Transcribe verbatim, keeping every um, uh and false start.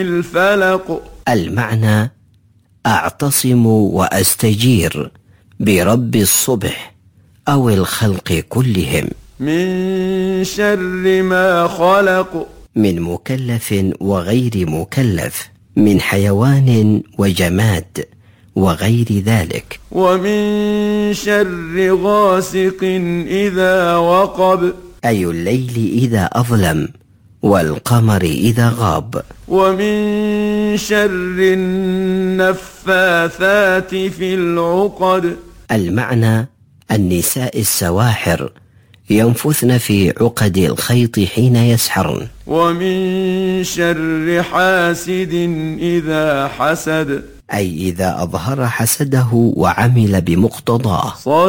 الفلق. المعنى: أعتصم وأستجير برب الصبح أو الخلق كلهم. من شر ما خلق. من مكلف وغير مكلف، من حيوان وجماد وغير ذلك. ومن شر غاسق إذا وقب. أي الليل إذا أظلم والقمر إذا غاب. ومن شر النفاثات في العقد. المعنى: النساء السواحر ينفثن في عقد الخيط حين يسحرن. ومن شر حاسد إذا حسد. أي إذا أظهر حسده وعمل بمقتضاه.